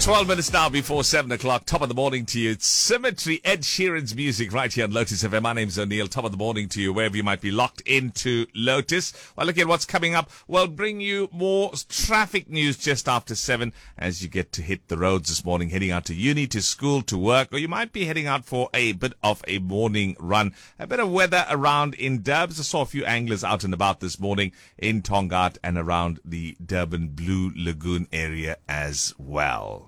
12 minutes now before 7 o'clock. Top of the morning to you. It's Symmetry, Ed Sheeran's music right here on Lotus FM. My name's O'Neill. Top of the morning to you, wherever you might be locked into Lotus. Well, look at what's coming up. We'll bring you more traffic news just after 7 as you get to hit the roads this morning, heading out to uni, to school, to work, or you might be heading out for a bit of a morning run. A bit of weather around in Durbs. I saw a few anglers out and about this morning in Tongaat and around the Durban Blue Lagoon area as well.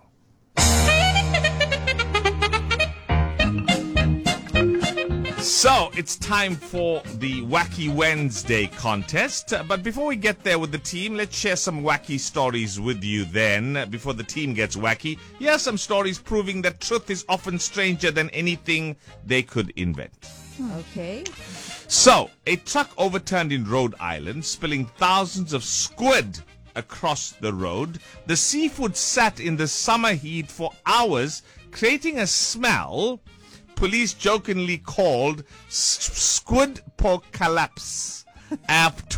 So, it's time for the Wacky Wednesday contest. But before we get there with the team, let's share some wacky stories with you then. Before the team gets wacky, here are some stories proving that truth is often stranger than anything they could invent. Okay. So, a truck overturned in Rhode Island, spilling thousands of squid across the road. The seafood sat in the summer heat for hours, creating a smell police jokingly called Squidpocalypse of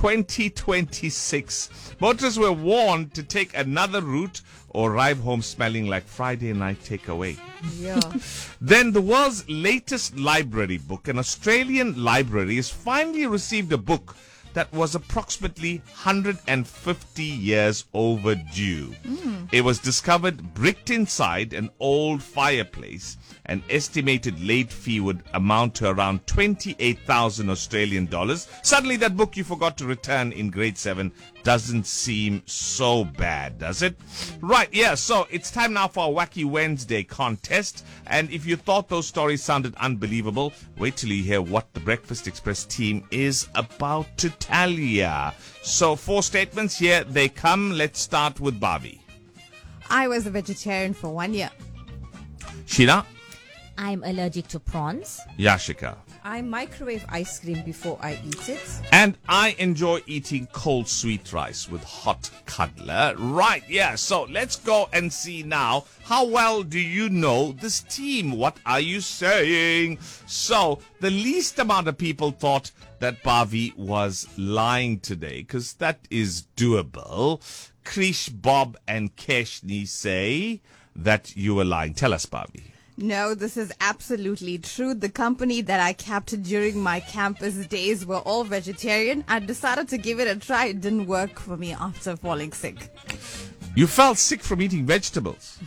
2026. Motorists were warned to take another route or arrive home smelling like Friday night takeaway. Yeah. Then the world's latest library book, an Australian library, has finally received a book that was approximately 150 years overdue. It was discovered bricked inside an old fireplace. An estimated late fee would amount to around 28,000 Australian dollars. Suddenly that book you forgot to return in grade 7 doesn't seem so bad, does it? Right, yeah, so it's time now for our Wacky Wednesday contest. And if you thought those stories sounded unbelievable, wait till you hear what the Breakfast Express team is about to tell ya. So 4 statements, here they come. Let's start with Bobby. I was a vegetarian for 1 year. Sheena. I'm allergic to prawns. Yashika. I microwave ice cream before I eat it. And I enjoy eating cold sweet rice with hot cuddler. Right, yeah, so let's go and see now. How well do you know this team? What are you saying? So, the least amount of people thought that Bhavi was lying today, because that is doable. Krish, Bob, and Keshni say that you were lying. Tell us, Bhavi. No, this is absolutely true. The company that I kept during my campus days were all vegetarian. I decided to give it a try. It didn't work for me after falling sick. You felt sick from eating vegetables.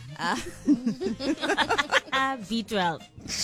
B12.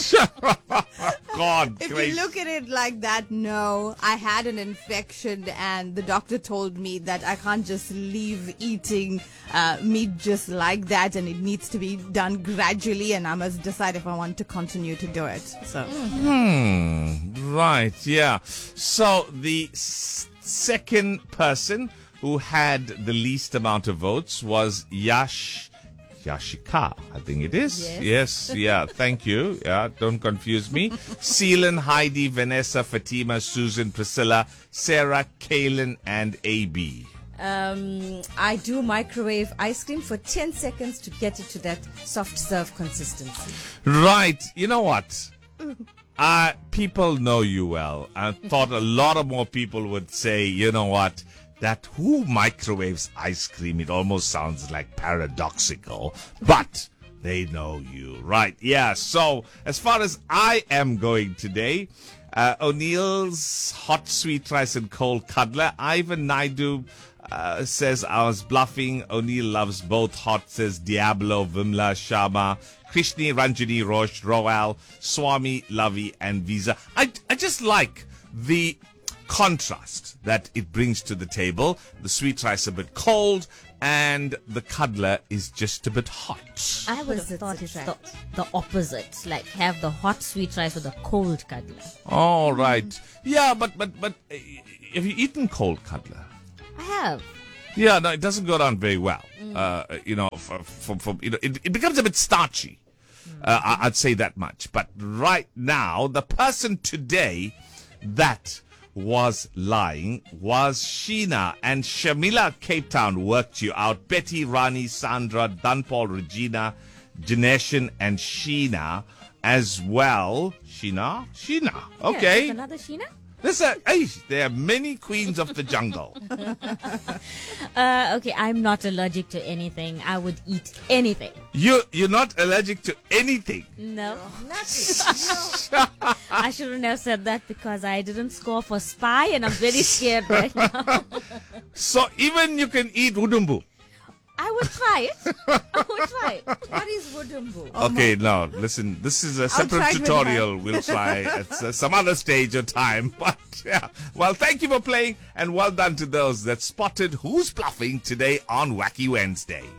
God, If Grace. you look at it like that, no. I had an infection and the doctor told me that I can't just leave eating meat just like that, and it needs to be done gradually, and I must decide if I want to continue to do it. So. Right, yeah. So the second person who had the least amount of votes was Yashika, I think it is. Yes, yeah, thank you. Yeah, don't confuse me. Seelan, Heidi, Vanessa, Fatima, Susan, Priscilla, Sarah, Kaylin, and AB. I do microwave ice cream for 10 seconds to get it to that soft serve consistency. Right, you know what? People know you well. I thought a lot of more people would say, you know what? That who microwaves ice cream, it almost sounds like paradoxical, but they know you, right? Yeah, so as far as I am going today, O'Neill's hot sweet rice and cold cuddler. Ivan Naidu says I was bluffing. O'Neill loves both hot, says Diablo, Vimla, Sharma, Krishni, Ranjini, Rosh, Roal, Swami, Lavi, and Visa. I just like the contrast that it brings to the table. The sweet rice a bit cold and the cuddler is just a bit hot. I would have thought it's the opposite. Like have the hot sweet rice with a cold cuddler. All right. Yeah, but have you eaten cold cuddler? I have. Yeah, no, it doesn't go down very well. It becomes a bit starchy. I'd say that much. But right now, the person today that was lying was Sheena, and Shamila Cape Town worked you out. Betty, Rani, Sandra, Dunpal, Regina, Janeshan, and Sheena as well. Sheena? Okay. Yeah, another Sheena? There are many queens of the jungle. Okay, I'm not allergic to anything. I would eat anything. You're not allergic to anything. No. Nothing. I shouldn't have said that because I didn't score for spy and I'm very scared right now. So even you can eat udumbu. I would try it. I would try it. What is Wudumbu? Okay, now listen. This is a separate try it with tutorial. We'll try at some other stage or time. But yeah, well, thank you for playing, and well done to those that spotted who's bluffing today on Wacky Wednesday.